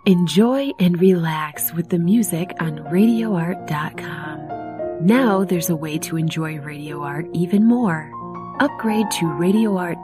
Enjoy and relax with the music on RadioArt.com. Now there's a way to enjoy Radio Art even more. Upgrade to Radio Art